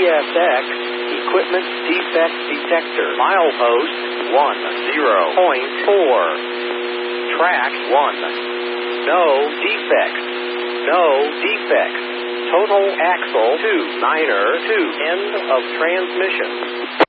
ESX, equipment defect detector. Milepost 10.4. Track 1. No defects. No defects. Total axle 2. Niner 2. End of transmission.